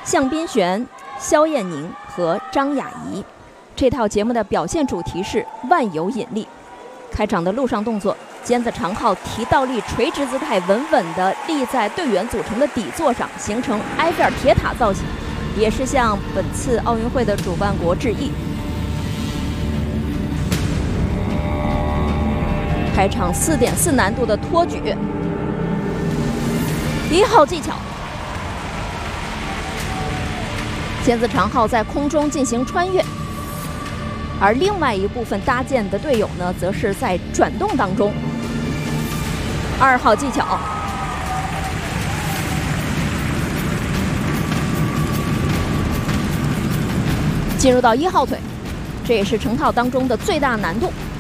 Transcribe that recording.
向斌璇、肖艳宁和张雅怡。这套节目的表现主题是万有引力。开场的陆上动作，尖子长号提倒立垂直姿态，稳稳地立在队员组成的底座上，形成埃菲尔铁塔造型，也是向本次奥运会的主办国致意。开场4.4难度的托举，1号技巧。尖子长号在空中进行穿越，而另外一部分搭建的队友呢，则是在转动当中。2号技巧，进入到1号腿，这也是成套当中的最大难度。